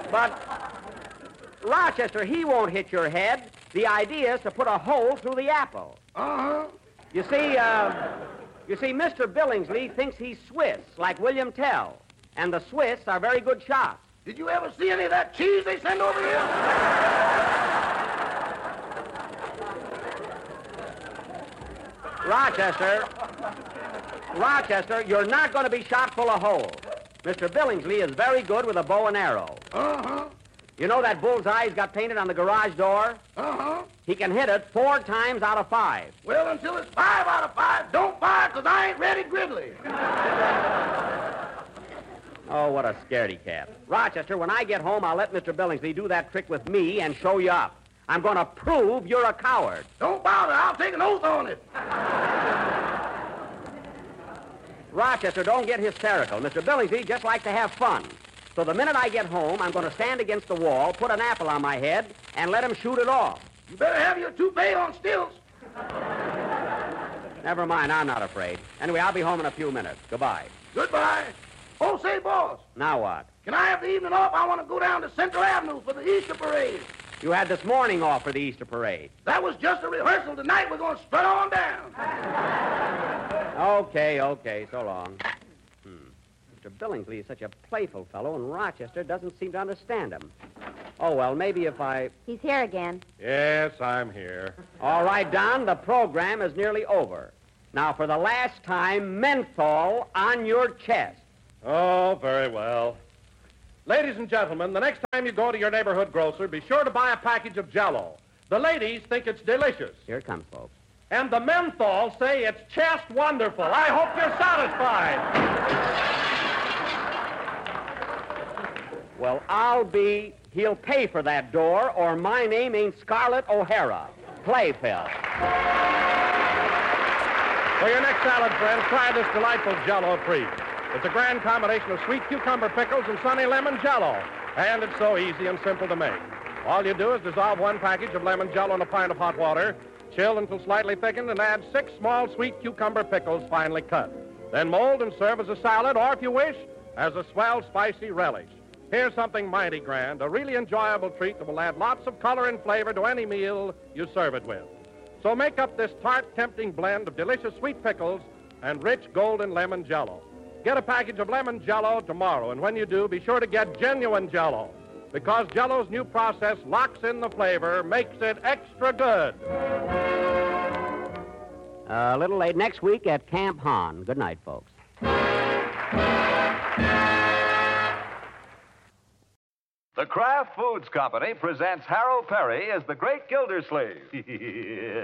But, Rochester, he won't hit your head. The idea is to put a hole through the apple. Uh-huh. You see, Mr. Billingsley thinks he's Swiss, like William Tell. And the Swiss are very good shots. Did you ever see any of that cheese they send over here? Rochester, you're not going to be shot full of holes. Mr. Billingsley is very good with a bow and arrow. Uh-huh. You know that bullseye he's got painted on the garage door? Uh-huh. He can hit it 4 times out of 5. Well, until it's 5 out of 5, don't fire, because I ain't ready Gridley. Oh, what a scaredy cat. Rochester, when I get home, I'll let Mr. Billingsley do that trick with me and show you up. I'm going to prove you're a coward. Don't bother. I'll take an oath on it. Rochester, don't get hysterical. Mr. Billingsley just likes to have fun. So the minute I get home, I'm going to stand against the wall, put an apple on my head, and let him shoot it off. You better have your toupee on stilts. Never mind, I'm not afraid. Anyway, I'll be home in a few minutes. Goodbye. Goodbye. Oh, say, boss. Now what? Can I have the evening off? I want to go down to Central Avenue for the Easter parade. You had this morning off for the Easter parade. That was just a rehearsal. Tonight we're going to strut on down. Okay, so long. Mr. Billingsley is such a playful fellow, and Rochester doesn't seem to understand him. Oh, well, maybe if I... He's here again. Yes, I'm here. All right, Don, the program is nearly over. Now, for the last time, menthol on your chest. Oh, very well. Ladies and gentlemen, the next time you go to your neighborhood grocer, be sure to buy a package of Jell-O. The ladies think it's delicious. Here it comes, folks. And the menthol say it's chest wonderful. I hope you're satisfied. Well, he'll pay for that door, or my name ain't Scarlett O'Hara. Play, Phil. For your next salad, friends, try this delightful Jell-O treat. It's a grand combination of sweet cucumber pickles and sunny lemon Jell-O. And it's so easy and simple to make. All you do is dissolve 1 package of lemon Jell-O in a pint of hot water, chill until slightly thickened, and add 6 small sweet cucumber pickles finely cut. Then mold and serve as a salad, or if you wish, as a swell spicy relish. Here's something mighty grand, a really enjoyable treat that will add lots of color and flavor to any meal you serve it with. So make up this tart, tempting blend of delicious sweet pickles and rich golden lemon Jell-O. Get a package of lemon Jell-O tomorrow, and when you do, be sure to get genuine Jell-O, because Jell-O's new process locks in the flavor, makes it extra good. A little late next week at Camp Hahn. Good night, folks. The Kraft Foods Company presents Harold Perry as the Great Gildersleeve.